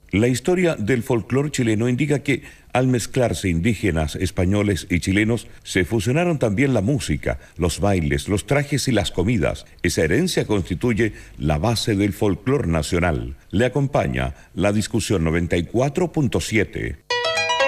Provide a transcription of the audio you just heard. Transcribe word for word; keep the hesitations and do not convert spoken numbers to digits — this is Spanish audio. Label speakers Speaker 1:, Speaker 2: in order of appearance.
Speaker 1: La historia del folclore chileno indica que al mezclarse indígenas, españoles y chilenos, se fusionaron también la música, los bailes, los trajes y las comidas. Esa herencia constituye la base del folclore nacional. Le acompaña la discusión noventa y cuatro punto siete.